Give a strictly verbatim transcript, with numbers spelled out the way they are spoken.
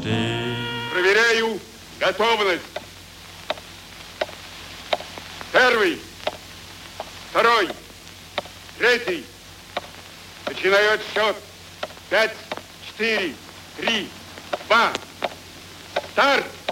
stehen. Проверяю готовность. Первый, второй, третий. Начинаю отсчет. Пять, четыре, три, два. Старт!